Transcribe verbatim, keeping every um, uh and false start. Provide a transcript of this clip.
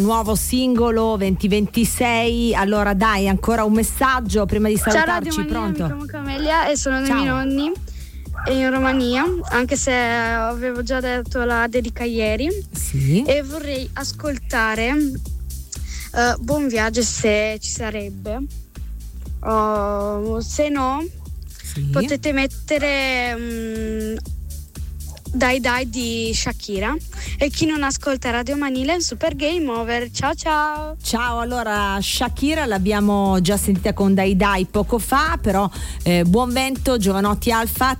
nuovo singolo venti ventisei. Allora dai, ancora un messaggio prima di salutarci. Ciao Radio Mania, pronto? mi chiamo Camelia e sono dai Ciao. miei nonni in Romania, anche se avevo già detto la dedica ieri. Sì. E vorrei ascoltare uh, Buon Viaggio, se ci sarebbe. Uh, se no Sì. potete mettere um, Dai Dai di Shakira. E chi non ascolta Radio Manila è un super game over. Ciao ciao. Ciao, allora Shakira l'abbiamo già sentita con Dai Dai poco fa, però eh, buon vento Giovanotti Alfa.